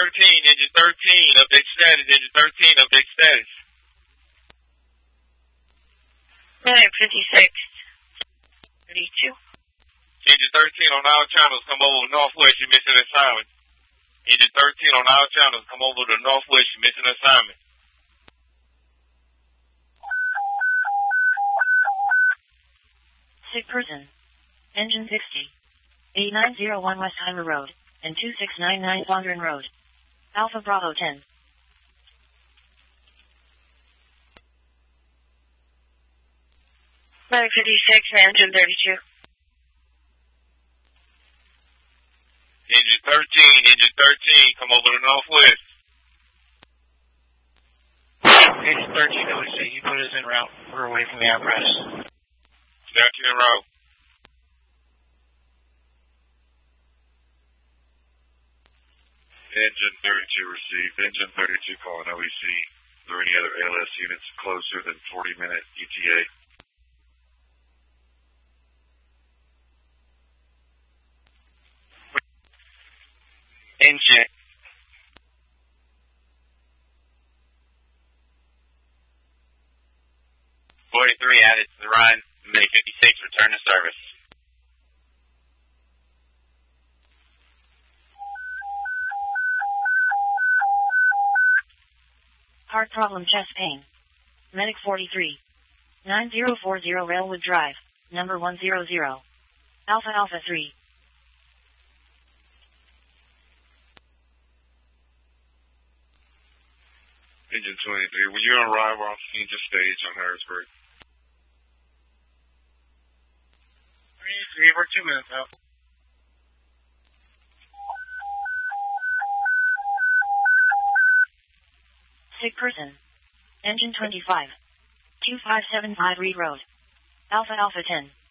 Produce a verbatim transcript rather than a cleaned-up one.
thirteen, engine thirteen, update status, engine thirteen, update status. nine fifty-six, thirty-two. Engine thirteen on all channels, come over to Northwest, you're missing assignment. Engine thirteen on all channels, come over to Northwest, you're missing assignment. Sick person. Engine sixty. eighty-nine oh one West Heimer Road, and two six nine nine Fondren Road. Alpha Bravo ten. nine fifty-six, engine thirty-two. Engine thirteen, engine thirteen, come over to Northwest. Engine thirteen, O C, you put us en route. We're away from the apparatus. Got you en route. Engine thirty-two received. Engine thirty-two calling O E C. Are there any other A L S units closer than forty minute E T A? Engine. forty-three added to the run. May fifty-six return to service. Heart problem, chest pain. Medic forty-three. nine zero four zero Railwood Drive, number one hundred. Alpha Alpha three. Engine twenty-three, when you arrive off scene, just stage on Harrisburg. twenty-three, we're two minutes out. Sick person. Engine twenty-five. two five seven five Reed Road. Alpha Alpha ten.